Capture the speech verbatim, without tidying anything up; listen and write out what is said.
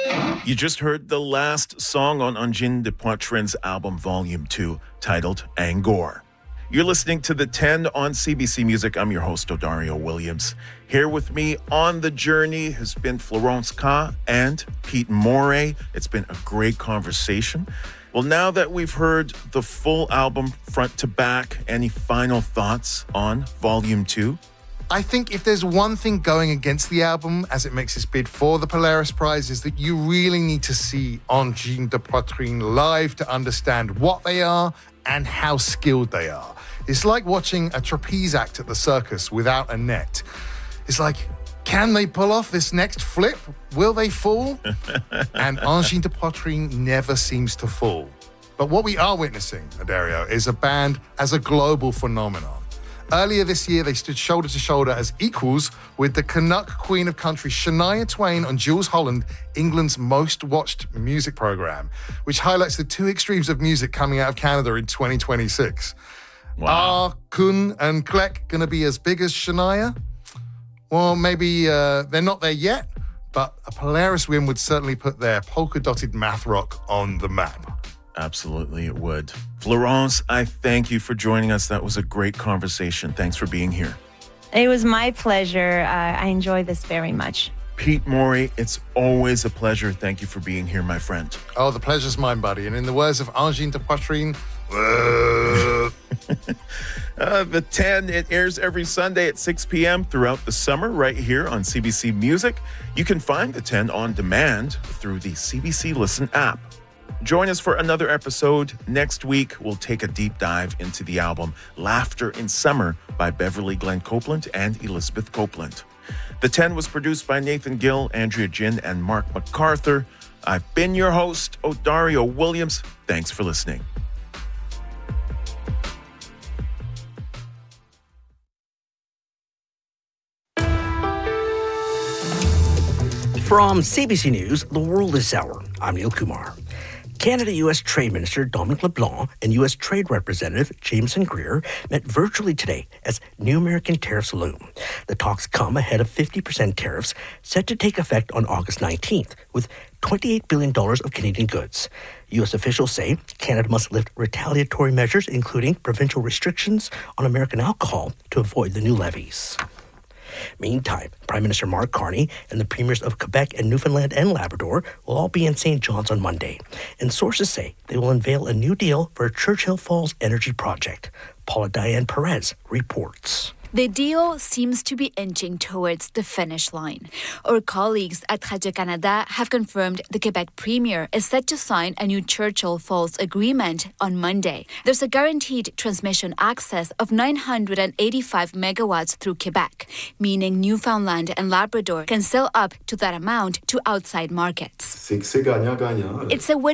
You just heard the last song on Angine de Poitrin's album Volume two, titled Angor. You're listening to The ten on C B C Music. I'm your host, Odario Williams. Here with me on the journey has been Florence Ka and Pete Morey. It's been a great conversation. Well, now that we've heard the full album front to back, any final thoughts on Volume two? I think if there's one thing going against the album as it makes its bid for the Polaris Prize is that you really need to see Angine de Poitrine live to understand what they are and how skilled they are. It's like watching a trapeze act at the circus without a net. It's like, can they pull off this next flip? Will they fall? And Angine de Poitrine never seems to fall. But what we are witnessing, Addario, is a band as a global phenomenon. Earlier this year, they stood shoulder to shoulder as equals with the Canuck Queen of Country, Shania Twain, on Jules Holland, England's most watched music program, which highlights the two extremes of music coming out of Canada in twenty twenty-six. Wow. Are Kun and Kleck going to be as big as Shania? Well, maybe uh, they're not there yet, but a Polaris win would certainly put their polka-dotted math rock on the map. Absolutely, it would. Florence, I thank you for joining us. That was a great conversation. Thanks for being here. It was my pleasure. Uh, I enjoy this very much. Pete Morey, it's always a pleasure. Thank you for being here, my friend. Oh, the pleasure's mine, buddy. And in the words of Angine de Poitrine, uh... uh, The ten, it airs every Sunday at six p.m. throughout the summer right here on C B C Music. You can find The ten on demand through the C B C Listen app. Join us for another episode. Next week, we'll take a deep dive into the album Laughter in Summer by Beverly Glenn Copeland and Elizabeth Copeland. The ten was produced by Nathan Gill, Andrea Jin, and Mark MacArthur. I've been your host, Odario Williams. Thanks for listening. From C B C News, The World This Hour, I'm Neil Kumar. Canada-U S Trade Minister Dominic LeBlanc and U S Trade Representative Jameson Greer met virtually today as new American tariffs loom. The talks come ahead of fifty percent tariffs set to take effect on August nineteenth, with twenty-eight billion dollars of Canadian goods. U S officials say Canada must lift retaliatory measures, including provincial restrictions on American alcohol, to avoid the new levies. Meantime, Prime Minister Mark Carney and the premiers of Quebec and Newfoundland and Labrador will all be in Saint John's on Monday. And sources say they will unveil a new deal for a Churchill Falls energy project. Paula Diane Perez reports. The deal seems to be inching towards the finish line. Our colleagues at Radio-Canada have confirmed the Quebec Premier is set to sign a new Churchill Falls agreement on Monday. There's a guaranteed transmission access of nine hundred eighty-five megawatts through Quebec, meaning Newfoundland and Labrador can sell up to that amount to outside markets. It's a win